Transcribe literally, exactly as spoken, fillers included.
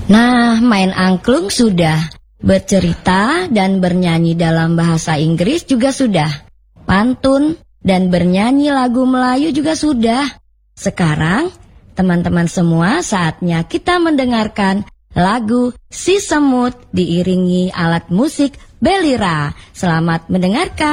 Nah, main angklung sudah, bercerita dan bernyanyi dalam bahasa Inggris juga sudah, pantun dan bernyanyi lagu Melayu juga sudah. Sekarang, teman-teman semua, saatnya kita mendengarkan lagu Si Semut diiringi alat musik Belira. Selamat mendengarkan.